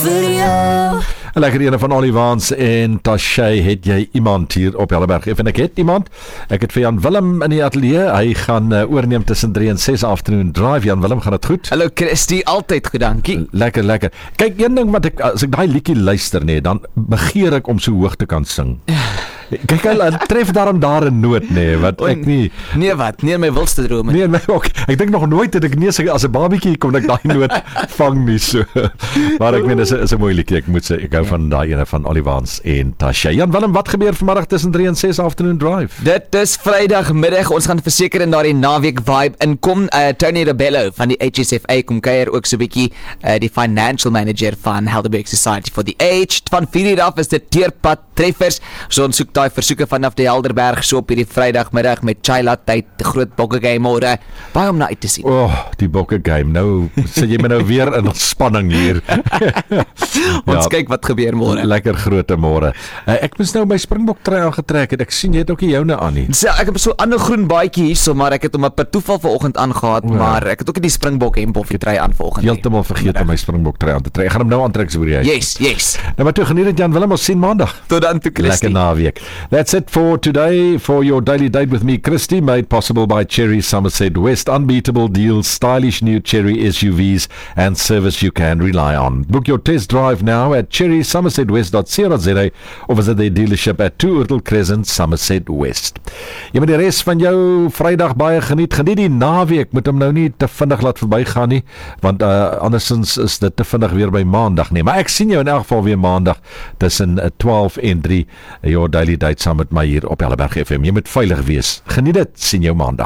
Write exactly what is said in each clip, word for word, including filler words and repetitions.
vir jou. Lekker ene van Olivans en Tashay, het jy iemand hier op Helleberg? En ek het iemand, ek het vir Jan Willem in die ateljee, hy gaan uh, oorneem tussen drie en ses afternoon drive. Jan Willem, gaan dit goed? Hallo Christy, altyd goed, dankie. Lekker, lekker. Kyk, een ding wat ek, as ek daai liedjie luister, nee, dan begeer ek om so hoog te kan sing. Kyk, hy tref daarom daar 'n noot, nee, wat ek nie... Nee wat, nie in my wildste drome. Nee, my ook. Ek dink nog nooit het ek nie as 'n babietjie kom dat ek daai noot vang nie so. Maar ek meen, is 'n is 'n mooi liedjie, ek moet sê, ek hou van daai ene van Olivans en Tashay. Jan Willem, wat gebeur vanmiddag tussen drie en ses afternoon drive? Dit is Vrydagmiddag, ons gaan verseker in daardie naweek vibe inkom. Uh, Tony Rebello van die H S F A kom kuier ook so 'n bietjie, uh, die financial manager van Helderberg Society for the Aged. Van vier uur af is dit teerpad treffers. So ons soek daai versoeke vanaf die Helderberg so op hierdie Vrydagmiddag met chai latte, groot bokke game môre. Baie om na uit te sien. O, oh, die bokke game. Nou sit jy my nou weer in spanning hier. Ons ja, kyk wat gebeur môre. Lekker groot môre. Uh, ek moes nou my Springbok trui aangetrek het. Ek sien jy het ook nie joune aan nie. So, ek het so 'n ander groen baadjie hierso, maar ek het hom per toeval vanoggend aangetrek, ja. Maar ek het ook nie die Springbok hemp of die trui aan vanoggend. Heeltemal vergeet om my Springbok trui aan te trek. Ek gaan hom nou aantrek so oor die huis. Yes, yes. Nou maar toe geniet dit Jan Willem, ons sien maandag. Tot dan toe Christy. Lekker naweek. That's it for today for your daily date with me, Christy, made possible by Cherry Somerset West. Unbeatable deals, stylish new Cherry S U Vs and service you can rely on. Book your test drive now at cherry somerset west dot co dot za or visit their dealership at two Urdle Crescent, Somerset West. Jy moet die res van jou Vrydag baie geniet. Geniet die naweek, moet hom nou nie te vinnig laat verbygaan nie, want uh, andersins is dit te vinnig weer by Maandag nie. Maar ek sien jou in elk geval weer Maandag tussen uh, twaalf en drie. Your daily date saam met my hier op Helleberg F M. Jy moet veilig wees. Geniet dit. Sien jou Maandag.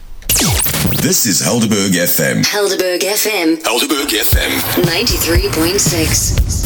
This is Helderberg F M. Helderberg F M. Helderberg F M. ninety-three point six.